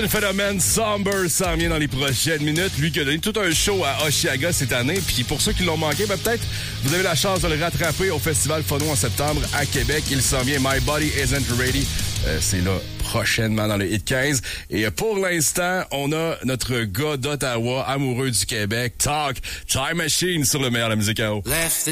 Fun Phénomène Somber s'en vient dans les prochaines minutes. Lui qui a donné tout un show à Oshiaga cette année. Puis pour ceux qui l'ont manqué, peut-être vous avez la chance de le rattraper au Festival Phono en septembre à Québec. Il s'en vient My Body Isn't Ready. C'est là prochainement dans le Hit 15. Et pour l'instant, on a notre gars d'Ottawa, amoureux du Québec, Talk Time Machine sur le meilleur de la musique à eau.